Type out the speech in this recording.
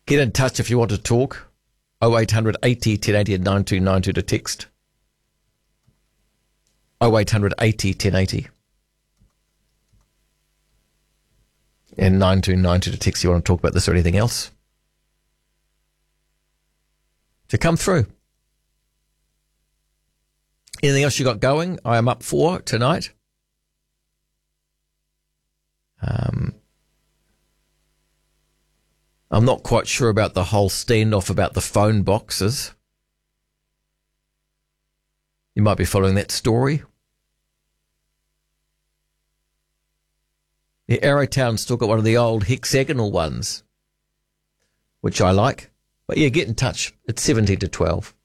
Get in touch if you want to talk. 0800 80 1080 and 9292 to text. 0800 80 1080 and 9292 to text if you want to talk about this or anything else. To come through. Anything else you got going? I am up for tonight. I'm not quite sure about the whole standoff about the phone boxes. You might be following that story. The Arrowtown's still got one of the old hexagonal ones, which I like. But yeah, get in touch. It's 17 to 12.